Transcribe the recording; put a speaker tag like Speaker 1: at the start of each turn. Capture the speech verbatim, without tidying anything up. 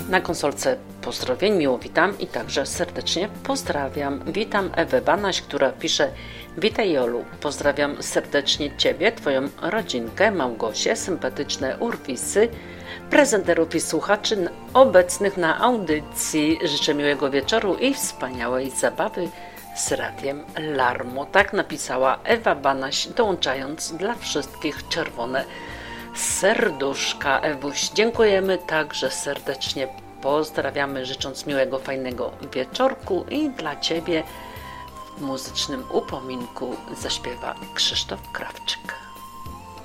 Speaker 1: Na konsolce pozdrowień miło witam i także serdecznie pozdrawiam. Witam Ewę Banaś, która pisze: witaj Jolu, pozdrawiam serdecznie Ciebie, Twoją rodzinkę, Małgosię, sympatyczne urwisy, prezenterów i słuchaczy obecnych na audycji. Życzę miłego wieczoru i wspaniałej zabawy z Radiem Larmo. Tak napisała Ewa Banaś, dołączając dla wszystkich czerwone serduszka. Ewuś, dziękujemy także serdecznie, pozdrawiamy, życząc miłego, fajnego wieczorku i dla Ciebie w muzycznym upominku zaśpiewa Krzysztof Krawczyk.